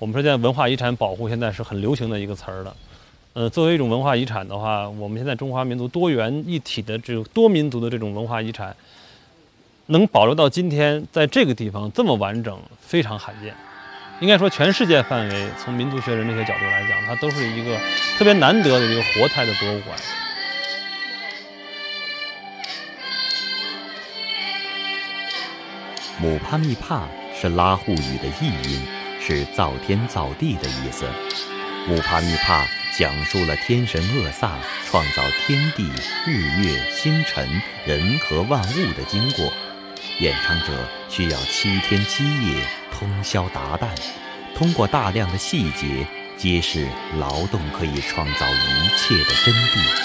我们说现在文化遗产保护现在是很流行的一个词儿了。作为一种文化遗产的话，我们现在中华民族多元一体的这种多民族的这种文化遗产，能保留到今天，在这个地方这么完整，非常罕见。应该说，全世界范围，从民族学、人类学角度来讲，它都是一个特别难得的一个活态的博物馆。 姆帕密帕是拉祜语的译音，是造天造地的意思。姆帕密帕讲述了天神厄萨创造天地、日月、星辰、人和万物的经过。演唱者需要7天7夜通宵达旦，通过大量的细节揭示劳动可以创造一切的真谛。